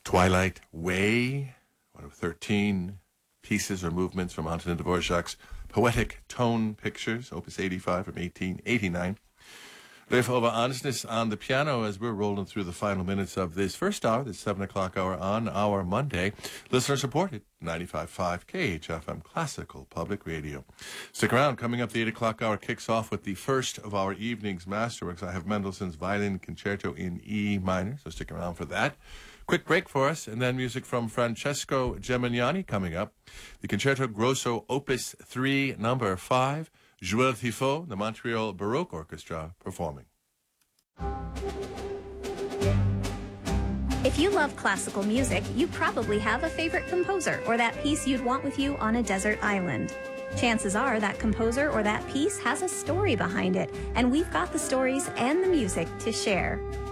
Twilight Way, one of 13 pieces or movements from Antonin Dvorak's Poetic Tone Pictures, Opus 85 from 1889. Leif Ove Andsnes on the piano as we're rolling through the final minutes of this first hour, this 7 o'clock hour on our Monday. Listener supported, 95.5 KHFM Classical Public Radio. Stick around. Coming up, the 8 o'clock hour kicks off with the first of our evening's masterworks. I have Mendelssohn's Violin Concerto in E minor, so stick around for that. Quick break for us, and then music from Francesco Gemignani coming up. The Concerto Grosso Opus 3, number 5. Joël Tifo, the Montreal Baroque Orchestra, performing. If you love classical music, you probably have a favorite composer or that piece you'd want with you on a desert island. Chances are that composer or that piece has a story behind it, and we've got the stories and the music to share.